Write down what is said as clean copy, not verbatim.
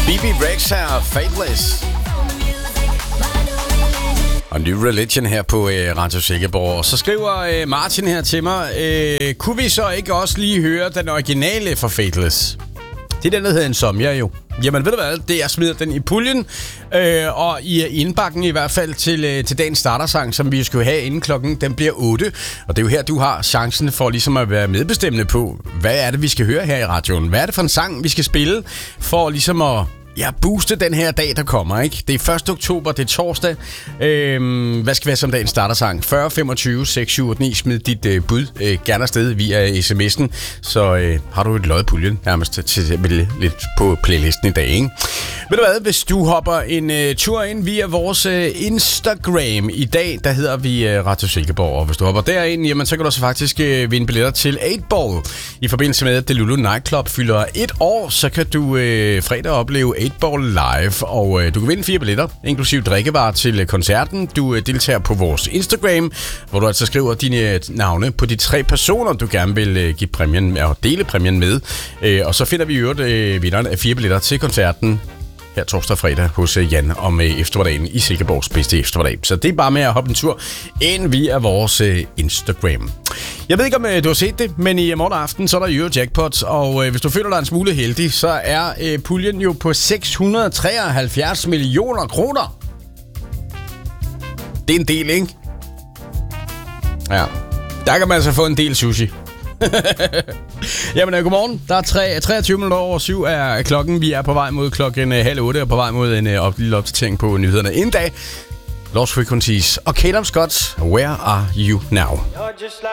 BB Rex her, Fateless. Og New Religion her på Radio Silkeborg. Så skriver Martin her til mig, kunne vi så ikke også lige høre den originale for Fateless? Det er den, der hedder Insomnia jo. Jamen ved du hvad, det jeg smider den i puljen, og i indbakken i hvert fald til dagens startersang, som vi skal have inden klokken, den bliver 8. Og det er jo her, du har chancen for ligesom at være medbestemmende på, hvad er det, vi skal høre her i radioen? Hvad er det for en sang, vi skal spille for ligesom at booste den her dag, der kommer, ikke? Det er 1. oktober, det er torsdag. Hvad skal være som dagens startersang? 40 25 679. Smid dit bud gerne afsted via sms'en. Så har du et lod i puljen nærmest til lidt på playlisten i dag, ikke? Ved du hvad, hvis du hopper en tur ind via vores Instagram i dag, der hedder vi Radio Silkeborg. Og hvis du hopper derind, jamen, så kan du så faktisk vinde billetter til 8-Ball. I forbindelse med, at Delulu Nightclub fylder 1 år, så kan du fredag opleve 8-Ball live. Og du kan vinde 4 billetter, inklusiv drikkevarer til koncerten. Du deltager på vores Instagram, hvor du altså skriver dine navne på de 3 personer, du gerne vil give præmien og dele præmien med. Og så finder vi jo vinderen af 4 billetter til koncerten her torsdag og fredag hos Jan om eftermiddagen i Silkeborgs bedste eftermiddag. Så det er bare med at hoppe en tur ind via vores Instagram. Jeg ved ikke, om du har set det, men i morgen aften, så er der Eurojackpot, og hvis du føler dig en smule heldig, så er puljen jo på 673 millioner kroner. Det er en del, ikke? Ja, der kan man altså få en del sushi. Jamen, godmorgen. Der er 23 minutter over 7 er klokken. Vi er på vej mod klokken 7:30 og på vej mod en lille opdatering på nyhederne. Inden dag, Lost Frequencies og Kate Scott, Where Are You Now?